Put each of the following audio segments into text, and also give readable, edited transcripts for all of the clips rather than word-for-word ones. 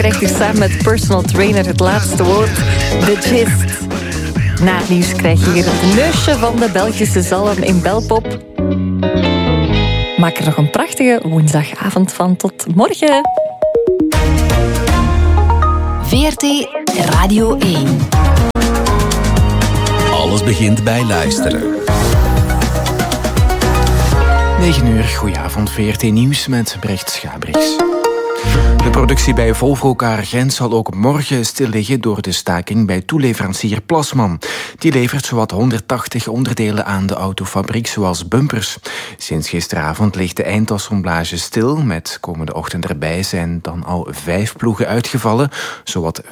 krijgt hier samen met personal trainer het laatste woord. De gist. Na het nieuws krijg je hier het neusje van de Belgische zalm in Belpop. Maak er nog een prachtige woensdagavond van. Tot morgen. VRT Radio 1. Alles begint bij luisteren. 9 uur, goedenavond, VRT Nieuws met Brecht Schabriks. De productie bij Volvo KR Gent zal ook morgen stil liggen door de staking bij toeleverancier Plasman. Die levert zowat 180 onderdelen aan de autofabriek, zoals bumpers. Sinds gisteravond ligt de eindassemblage stil. Met komende ochtend erbij zijn dan al 5 ploegen uitgevallen. Zowat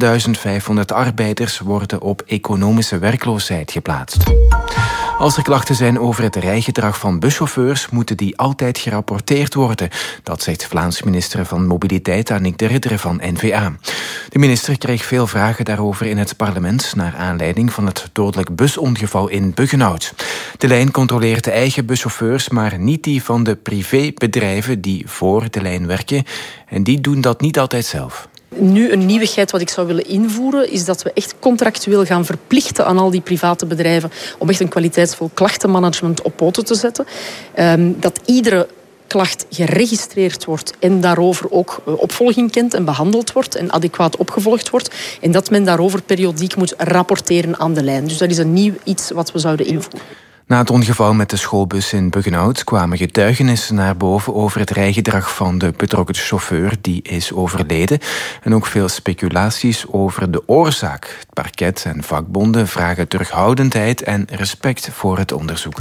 4500 arbeiders worden op economische werkloosheid geplaatst. Als er klachten zijn over het rijgedrag van buschauffeurs, moeten die altijd gerapporteerd worden. Dat zegt Vlaams minister van Mobiliteit Annick de Ridder van N-VA. De minister kreeg veel vragen daarover in het parlement naar aanleiding van het dodelijk busongeval in Buggenhout. De lijn controleert de eigen buschauffeurs, maar niet die van de privébedrijven die voor de lijn werken. En die doen dat niet altijd zelf. Nu een nieuwigheid wat ik zou willen invoeren is dat we echt contractueel gaan verplichten aan al die private bedrijven om echt een kwaliteitsvol klachtenmanagement op poten te zetten. Dat iedere klacht geregistreerd wordt en daarover ook opvolging kent en behandeld wordt en adequaat opgevolgd wordt. En dat men daarover periodiek moet rapporteren aan de lijn. Dus dat is een nieuw iets wat we zouden invoeren. Na het ongeval met de schoolbus in Buggenhout kwamen getuigenissen naar boven over het rijgedrag van de betrokken chauffeur die is overleden. En ook veel speculaties over de oorzaak. Het parket en vakbonden vragen terughoudendheid en respect voor het onderzoek.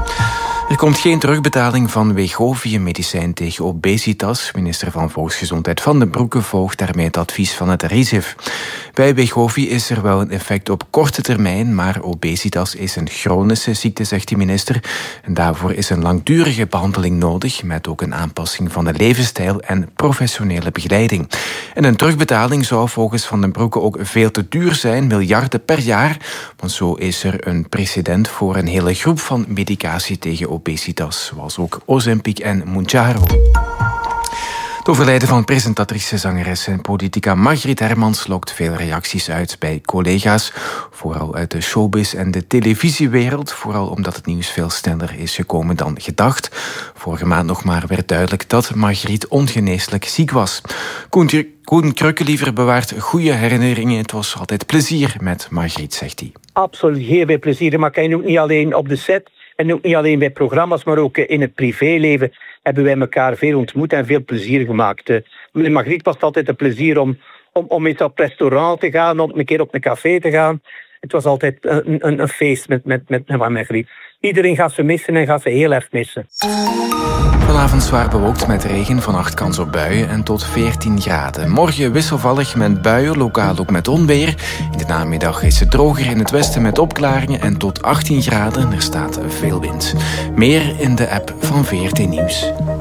Er komt geen terugbetaling van Wegovy-medicijn tegen obesitas. Minister van Volksgezondheid Van den Broeke volgt daarmee het advies van het RIZIV. Bij Wegovy is er wel een effect op korte termijn, maar obesitas is een chronische ziekte, zegt de minister. En daarvoor is een langdurige behandeling nodig, met ook een aanpassing van de levensstijl en professionele begeleiding. En een terugbetaling zou volgens Van den Broeke ook veel te duur zijn, miljarden per jaar. Want zo is er een precedent voor een hele groep van medicatie tegen obesitas, zoals ook Ozempic en Mounjaro. Het overlijden van presentatrice, zangeres en politica Margriet Hermans lokt veel reacties uit bij collega's, vooral uit de showbiz en de televisiewereld, vooral omdat het nieuws veel sneller is gekomen dan gedacht. Vorige maand nog maar werd duidelijk dat Margriet ongeneeslijk ziek was. Koen Krukkeliever bewaart goede herinneringen. Het was altijd plezier met Margriet, zegt hij. Absoluut, heel veel plezier. Maar kan ook niet alleen op de set en ook niet alleen bij programma's, maar ook in het privéleven hebben wij elkaar veel ontmoet en veel plezier gemaakt. Met Margriet was het altijd een plezier om eens op restaurant te gaan, om een keer op een café te gaan. Het was altijd een feest met Margriet. Iedereen gaat ze missen en gaat ze heel erg missen. Vanavond zwaar bewolkt met regen, vannacht kans op buien en tot 14 graden. Morgen wisselvallig met buien, lokaal ook met onweer. In de namiddag is het droger in het westen met opklaringen en tot 18 graden. Er staat veel wind. Meer in de app van VRT Nieuws.